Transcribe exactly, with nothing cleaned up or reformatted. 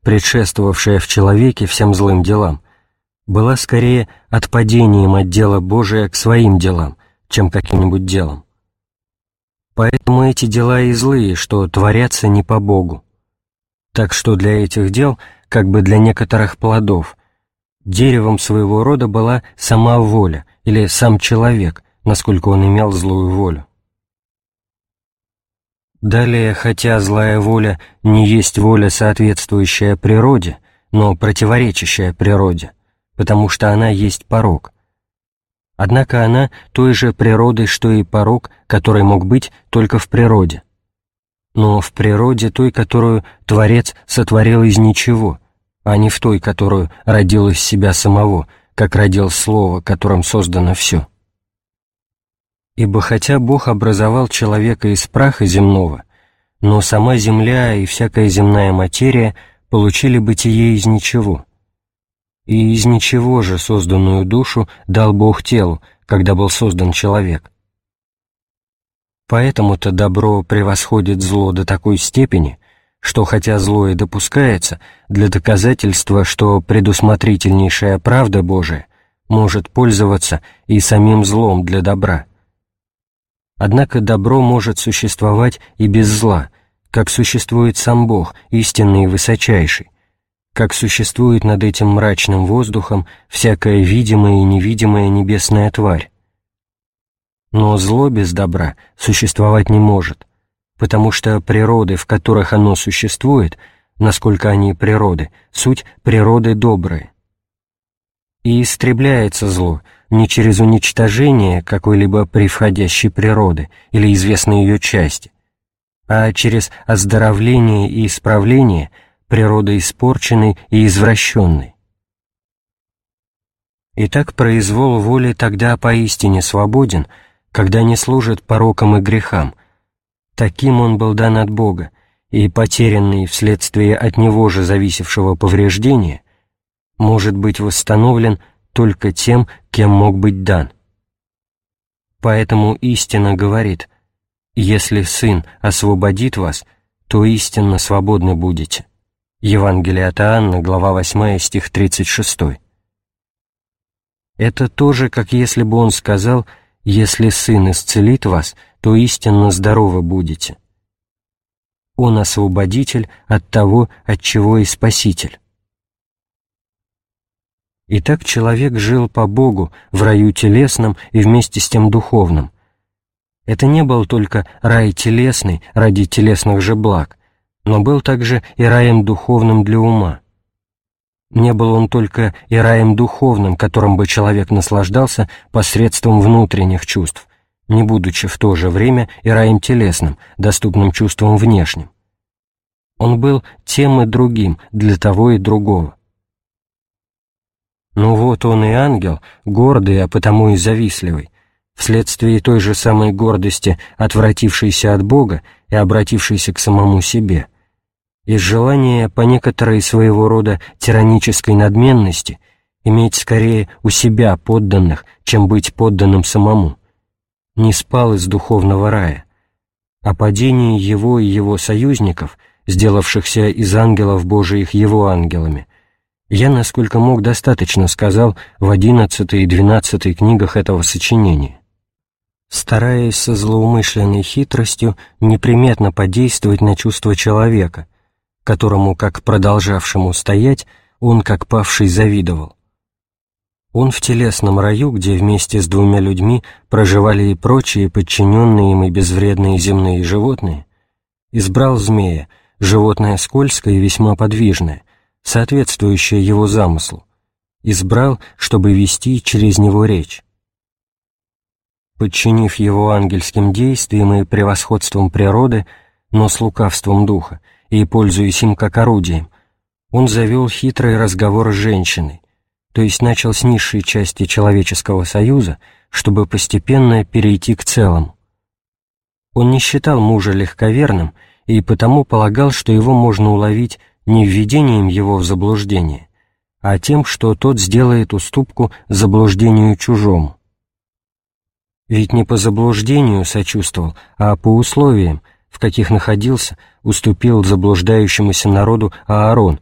предшествовавшая в человеке всем злым делам, была скорее отпадением от дела Божия к своим делам, чем каким-нибудь делом. Поэтому эти дела и злые, что творятся не по Богу. Так что для этих дел, как бы для некоторых плодов, деревом своего рода была сама воля или сам человек, насколько он имел злую волю. Далее, хотя злая воля не есть воля, соответствующая природе, но противоречащая природе, потому что она есть порок. Однако она той же природы, что и порок, который мог быть только в природе. Но в природе той, которую Творец сотворил из ничего, а не в той, которую родил из себя самого, как родил Слово, которым создано все. Ибо хотя Бог образовал человека из праха земного, но сама земля и всякая земная материя получили бытие из ничего. И из ничего же созданную душу дал Бог телу, когда был создан человек. Поэтому-то добро превосходит зло до такой степени, что хотя зло и допускается, для доказательства, что предусмотрительнейшая правда Божия может пользоваться и самим злом для добра. Однако добро может существовать и без зла, как существует сам Бог, истинный и высочайший, как существует над этим мрачным воздухом всякая видимая и невидимая небесная тварь. Но зло без добра существовать не может, потому что природы, в которых оно существует, насколько они природы, суть природы добрые. И истребляется зло не через уничтожение какой-либо превходящей природы или известной ее части, а через оздоровление и исправление природы испорченной и извращенной. Итак, произвол воли тогда поистине свободен, когда не служит порокам и грехам. Таким он был дан от Бога, и потерянный вследствие от него же зависевшего повреждения может быть восстановлен только тем, кем мог быть дан. Поэтому истина говорит: «Если Сын освободит вас, то истинно свободны будете». Евангелие от Иоанна, глава восьмая, стих тридцать шестой. Это тоже, как если бы он сказал: «Если Сын исцелит вас, то истинно здоровы будете». Он освободитель от того, от чего и Спаситель. Итак, человек жил по Богу в раю телесном и вместе с тем духовным. Это не был только рай телесный ради телесных же благ, но был также и раем духовным для ума. Не был он только и раем духовным, которым бы человек наслаждался посредством внутренних чувств, не будучи в то же время и раем телесным, доступным чувствам внешним. Он был тем и другим для того и другого. Но вот он и ангел, гордый, а потому и завистливый, вследствие той же самой гордости, отвратившийся от Бога и обратившийся к самому себе, из желания по некоторой своего рода тиранической надменности иметь скорее у себя подданных, чем быть подданным самому, не спал из духовного рая. О падении его и его союзников, сделавшихся из ангелов Божиих его ангелами, я, насколько мог, достаточно сказал в одиннадцатой и двенадцатой книгах этого сочинения, стараясь со злоумышленной хитростью неприметно подействовать на чувство человека, которому, как продолжавшему стоять, он, как павший, завидовал. Он в телесном раю, где вместе с двумя людьми проживали и прочие подчиненные им и безвредные земные животные, избрал змея, животное скользкое и весьма подвижное, соответствующее его замыслу, избрал, чтобы вести через него речь. Подчинив его ангельским действиям и превосходством природы, но с лукавством духа, и, пользуясь им как орудием, он завел хитрый разговор с женщиной, то есть начал с низшей части человеческого союза, чтобы постепенно перейти к целому. Он не считал мужа легковерным и потому полагал, что его можно уловить не введением его в заблуждение, а тем, что тот сделает уступку заблуждению чужому. Ведь не по заблуждению сочувствовал, а по условиям, в каких находился, уступил заблуждающемуся народу Аарон,